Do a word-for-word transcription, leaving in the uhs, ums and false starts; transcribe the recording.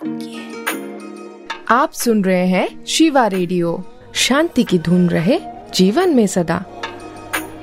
आप सुन रहे हैं शिवा रेडियो। शांति की धुन रहे जीवन में सदा।